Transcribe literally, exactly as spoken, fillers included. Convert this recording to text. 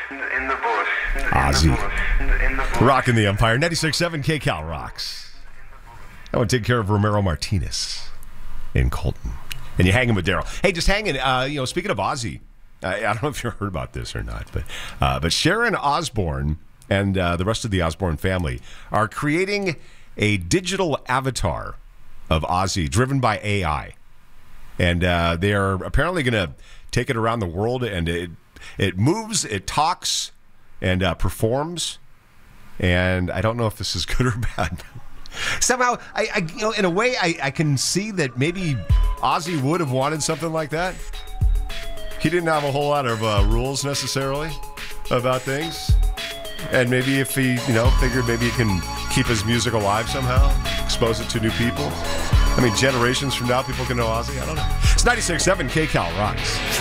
in the bush. Ozzy. In the bush. Rocking the Empire. ninety-six point seven K Cal rocks. I want to take care of Romero Martinez in Colton. And you're hanging with Daryl. Hey, just hanging. Uh, you know, speaking of Ozzy, I, I don't know if you heard about this or not, but uh, but Sharon Osbourne and uh, the rest of the Osbourne family are creating a digital avatar of Ozzy driven by A I. And uh, they are apparently going to take it around the world, and it it moves, it talks, and uh, performs. And I don't know if this is good or bad. Somehow, I, I you know, in a way, I, I can see that maybe Ozzy would have wanted something like that. He didn't have a whole lot of uh, rules necessarily about things. And maybe if he, you know, figured maybe he can keep his music alive somehow, expose it to new people. I mean, generations from now, people can know Ozzy. I don't know. It's ninety-six point seven K Cal rocks.